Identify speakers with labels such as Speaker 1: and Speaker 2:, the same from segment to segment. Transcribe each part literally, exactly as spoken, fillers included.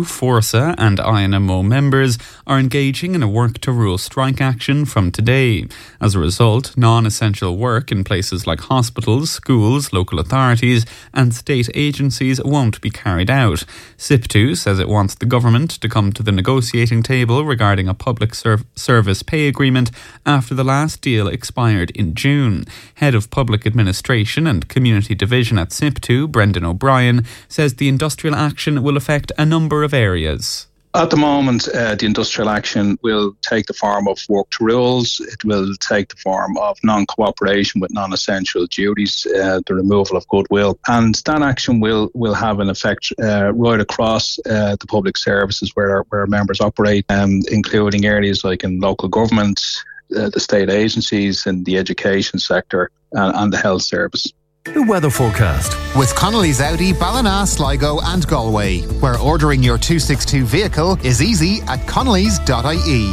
Speaker 1: Forsa and I N M O members are engaging in a work-to-rule strike action from today. As a result, non-essential work in places like hospitals, schools, local authorities and state agencies won't be carried out. SIPTU says it wants the government to come to the negotiating table regarding a public serv- service pay agreement after the last deal expired in June. Head of Public Administration and Community Division at SIPTU, Brendan O'Brien, says the industrial action will affect a number of areas.
Speaker 2: At the moment, uh, the industrial action will take the form of work to rules. It will take the form of non-cooperation with non-essential duties, uh, the removal of goodwill. And that action will, will have an effect uh, right across uh, the public services where, where our members operate, um, including areas like in local government, uh, the state agencies, and the education sector and, and the health service.
Speaker 3: The weather forecast
Speaker 4: with Connolly's Audi, Ballina, Sligo and Galway, where ordering your two sixty-two vehicle is easy at connellys dot I E.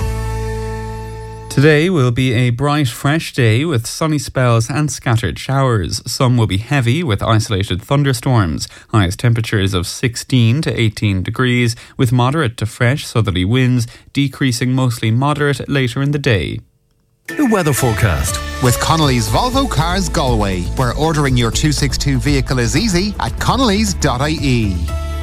Speaker 1: Today will be a bright, fresh day with sunny spells and scattered showers. Some will be heavy with isolated thunderstorms. Highest temperatures of sixteen to eighteen degrees with moderate to fresh southerly winds, decreasing mostly moderate later in the day.
Speaker 3: The weather forecast
Speaker 4: with Connolly's Volvo Cars Galway, where ordering your two sixty-two vehicle is easy at connellys dot I E.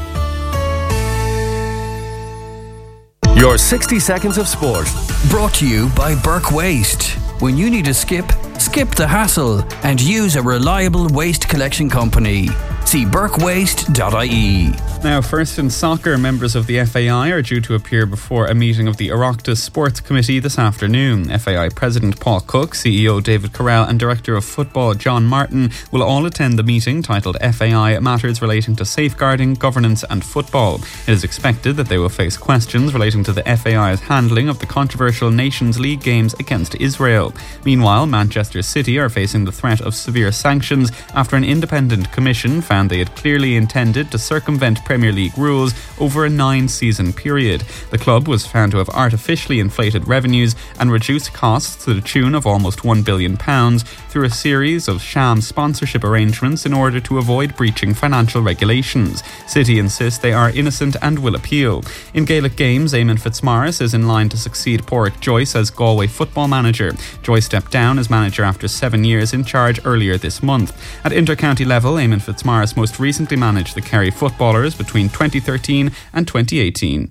Speaker 3: Your sixty seconds of sport.
Speaker 5: Brought to you by Burke Waste. When you need a skip, skip the hassle and use a reliable waste collection company. See burke waste dot I E.
Speaker 1: Now, first in soccer, members of the F A I are due to appear before a meeting of the Oireachtas Sports Committee this afternoon. F A I President Paul Cook, C E O David Corral and Director of Football John Martin will all attend the meeting titled F A I Matters Relating to Safeguarding, Governance and Football. It is expected that they will face questions relating to the F A I's handling of the controversial Nations League games against Israel. Meanwhile, Manchester City are facing the threat of severe sanctions after an independent commission found they had clearly intended to circumvent Premier League rules over a nine-season period. The club was found to have artificially inflated revenues and reduced costs to the tune of almost one billion pounds through a series of sham sponsorship arrangements in order to avoid breaching financial regulations. City insist they are innocent and will appeal. In Gaelic games, Eamon Fitzmaurice is in line to succeed Pádraig Joyce as Galway football manager. Joyce stepped down as manager after seven years in charge earlier this month. At inter-county level, Eamon Fitzmaurice most recently managed the Kerry footballers between twenty thirteen and twenty eighteen.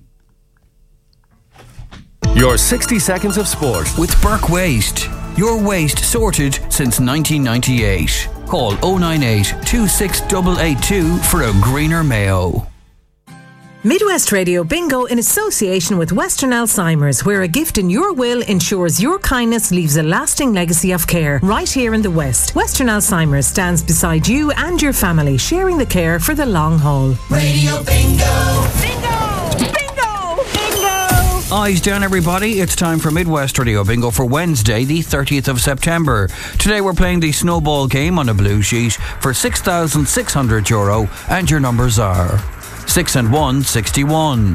Speaker 3: Your sixty seconds of sport
Speaker 5: with Burke Waste. Your waste sorted since nineteen ninety-eight. Call oh nine eight, two six eight eight two for a greener Mayo.
Speaker 6: Midwest Radio Bingo in association with Western Alzheimer's, where a gift in your will ensures your kindness leaves a lasting legacy of care. Right here in the West, Western Alzheimer's stands beside you and your family, sharing the care for the long haul.
Speaker 7: Radio Bingo! Bingo! Bingo! Bingo!
Speaker 5: Eyes down, everybody. It's time for Midwest Radio Bingo for Wednesday, the thirtieth of September. Today we're playing the snowball game on a blue sheet for six thousand six hundred euro, and your numbers are six and one, sixty-one.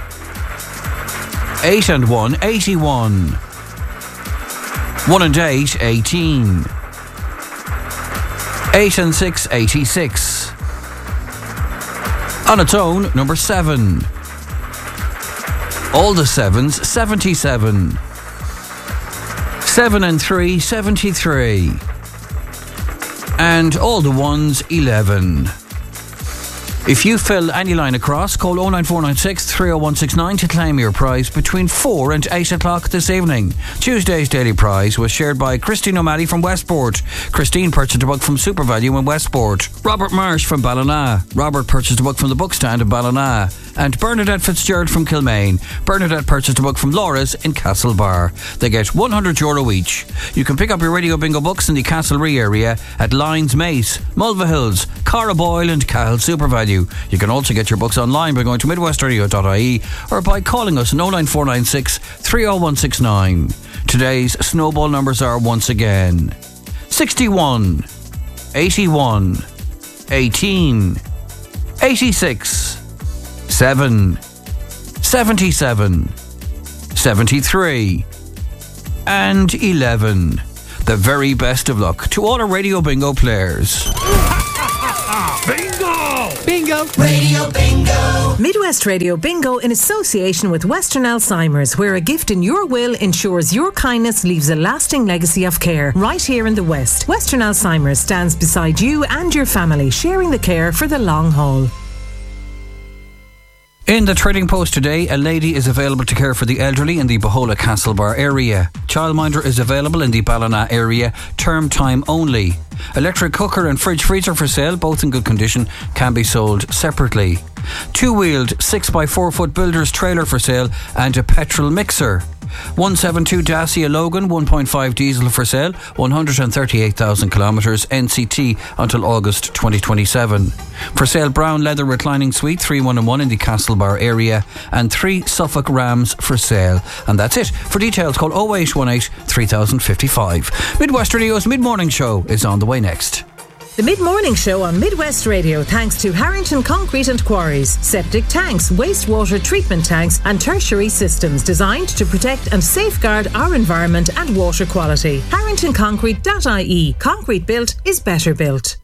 Speaker 5: eight and one, eighty-one. one and eight, eighteen. eight and six, eighty-six. On its own, number seven. All the sevens, seventy-seven. seven and three, seventy-three. And all the ones, eleven. If you fill any line across, call oh nine four nine six, three oh one six nine to claim your prize between four and eight o'clock this evening. Tuesday's daily prize was shared by Christine O'Malley from Westport. Christine purchased a book from SuperValue in Westport. Robert Marsh from Ballina. Robert purchased a book from the bookstand in Ballina. And Bernadette Fitzgerald from Kilmaine. Bernadette purchased a book from Laura's in Castlebar. They get one hundred euro each. You can pick up your Radio Bingo books in the Castlerea area at Lyons Mace, Mulvihills, Carraboyle and Cahill SuperValue. You can also get your books online by going to midwest radio dot I E or by calling us on oh nine four nine six, three oh one six nine. Today's snowball numbers are once again sixty-one, eighty-one, eighteen, eighty-six, seven, seventy-seven, seventy-three, and eleven. The very best of luck to all our Radio Bingo players.
Speaker 3: Bingo!
Speaker 8: Bingo!
Speaker 7: Bingo!
Speaker 9: Radio Bingo!
Speaker 6: Midwest Radio Bingo in association with Western Alzheimer's, where a gift in your will ensures your kindness leaves a lasting legacy of care. Right here in the West, Western Alzheimer's stands beside you and your family, sharing the care for the long haul.
Speaker 5: In the Trading Post today, a lady is available to care for the elderly in the Bohola Castlebar area. Childminder is available in the Ballina area, term time only. Electric cooker and fridge freezer for sale, both in good condition, can be sold separately. Two-wheeled six by four foot builder's trailer for sale and a petrol mixer. one seventy-two Dacia Logan one point five diesel for sale, one hundred thirty-eight thousand kilometres, N C T until August twenty twenty-seven. For sale brown leather reclining suite three one one in the Castlebar area, and three Suffolk Rams for sale. And that's it. For details call oh eight one eight three thousand fifty-five. Midwest Radio's Mid-Morning Show is on the way next.
Speaker 6: The Mid-Morning Show on Midwest Radio, thanks to Harrington Concrete and Quarries. Septic tanks, wastewater treatment tanks and tertiary systems designed to protect and safeguard our environment and water quality. harrington concrete dot I E. Concrete built is better built.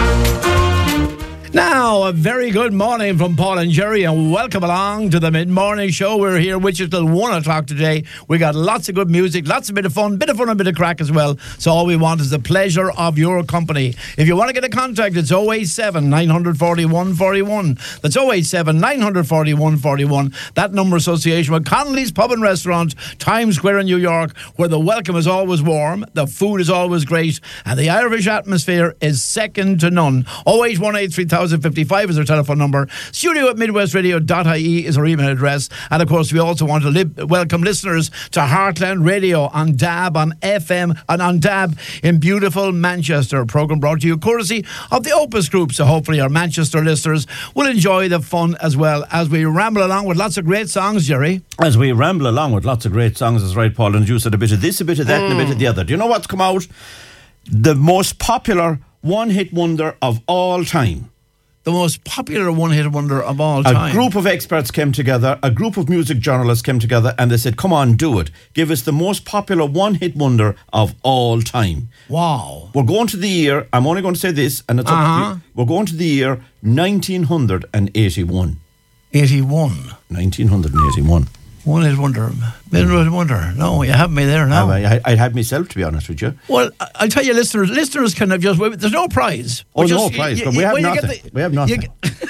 Speaker 8: Now, a very good morning from Paul and Jerry, and welcome along to the Mid-Morning Show. We're here with you till one o'clock today. We got lots of good music, lots of bit of fun, bit of fun and bit of crack as well. So all we want is the pleasure of your company. If you want to get in contact, it's oh eight seven, nine four one, one four one. That's oh eight seven, nine four one, one four one. That number association with Connolly's Pub and Restaurant, Times Square in New York, where the welcome is always warm, the food is always great, and the Irish atmosphere is second to none. oh eight one eight, three thousand fifty-five is our telephone number. Studio at midwest radio dot I E is our email address. And of course, we also want to li- welcome listeners to Heartland Radio on D A B, on F M, and on D A B in beautiful Manchester. A programme brought to you courtesy of the Opus Group. So hopefully our Manchester listeners will enjoy the fun as well as we ramble along with lots of great songs, Jerry.
Speaker 10: As we ramble along with lots of great songs, that's right, Paul, and you said a bit of this, a bit of that, mm. and a bit of the other. Do you know what's come out? The most popular one-hit wonder of all time.
Speaker 8: The most popular one-hit wonder of all time.
Speaker 10: A group of experts came together, a group of music journalists came together, and they said, come on, do it. Give us the most popular one-hit wonder of all time.
Speaker 8: Wow.
Speaker 10: We're going to the year, I'm only going to say this, and it's uh-huh. up to you. We're going to the year nineteen eighty-one.
Speaker 8: eighty-one?
Speaker 10: nineteen eighty-one.
Speaker 8: One-hit wonder. One-hit wonder. No, you have me there now.
Speaker 10: I, I, I'd have myself, to be honest with you.
Speaker 8: Well, I'll tell you, listeners, listeners can have just... There's no prize.
Speaker 10: Oh, just, no prize, you, but we have nothing. The, we have nothing.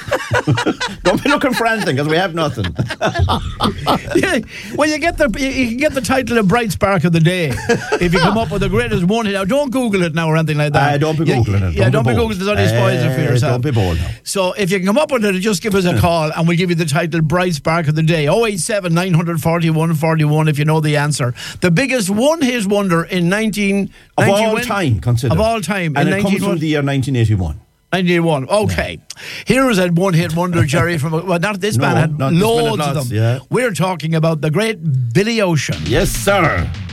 Speaker 10: Don't be looking for anything, because we have nothing.
Speaker 8: Yeah, well, you get the you, you can get the title of Bright Spark of the Day if you come up with the greatest one hit. Now, don't Google it now or anything like that.
Speaker 10: Uh, don't be Googling
Speaker 8: you,
Speaker 10: it.
Speaker 8: Yeah,
Speaker 10: don't,
Speaker 8: don't be,
Speaker 10: be
Speaker 8: Googling it. There's only spoils uh, for yourself.
Speaker 10: Don't be bold now.
Speaker 8: So, if you can come up with it, just give us a call and we'll give you the title Bright Spark of the Day. oh eight seven, nine four one, one four one if you know the answer. The biggest one-hit wonder in nineteen
Speaker 10: of all time, consider.
Speaker 8: Of all time.
Speaker 10: And in it comes from the year nineteen eighty-one.
Speaker 8: nineteen eighty-one. Okay. Yeah. Here is a one-hit wonder, Jerry, from... Well, not this
Speaker 10: no,
Speaker 8: band, had
Speaker 10: not
Speaker 8: loads
Speaker 10: lots,
Speaker 8: of them.
Speaker 10: Yeah.
Speaker 8: We're talking about the great Billy Ocean.
Speaker 10: Yes, sir.